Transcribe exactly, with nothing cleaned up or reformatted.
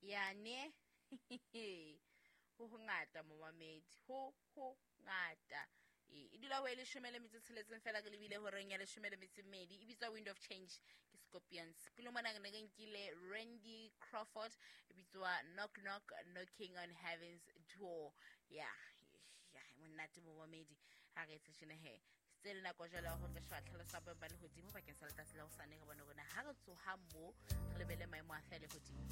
yane ho ngata momamedi ho ho ngata e dula ho le shome le metso tsheletseng fela ke lebile ho reng ya le shome le metso mmedi e bitswa Wind of Change ke Scorpions pelo mona ke ne ke nkile Randy Crawford e bitswa Knock Knock Knocking on Heaven's Door ya ya monate momamedi ha re tsene he tsele na go jala go tla tlhalo sa ba le hodimo ba ke sa letsatsi la go sane ga bona bona ha re tsoha mo re lebele maemo a fele hodimo